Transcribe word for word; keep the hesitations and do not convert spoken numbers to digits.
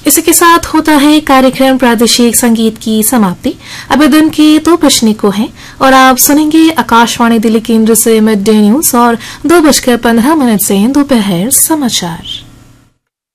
इसी के साथ होता है कार्यक्रम प्रादेशिक संगीत की समाप्ति। अब दिन के दो बजने को है और आप सुनेंगे आकाशवाणी दिल्ली केंद्र से मिड डे न्यूज और दो बजकर पंद्रह मिनट से दोपहर समाचार।